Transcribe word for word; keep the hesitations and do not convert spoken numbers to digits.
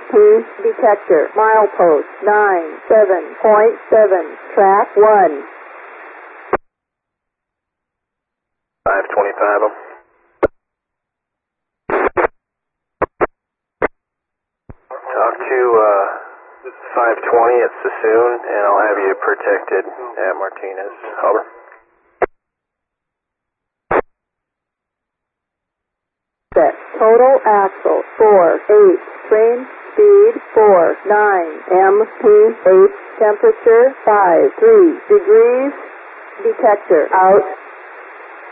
P detector, milepost nine seven point seven, track one. five twenty-five, um. Talk to uh, five twenty at Sassoon, and I'll have you protected at Martinez. Over. Set. Total axle four eight. Train speed four nine. M P H temperature five three degrees. Detector out.